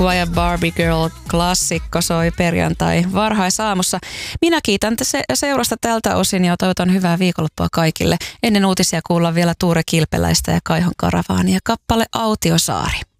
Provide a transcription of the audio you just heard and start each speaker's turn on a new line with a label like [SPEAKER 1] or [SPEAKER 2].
[SPEAKER 1] Ja Barbie Girl -klassikko soi perjantai varhaisaamussa. Minä kiitän seurasta tältä osin ja toivotan hyvää viikonloppua kaikille. Ennen uutisia kuullaan vielä Tuure Kilpeläistä ja Kaihon Karavaania kappale Autiosaari.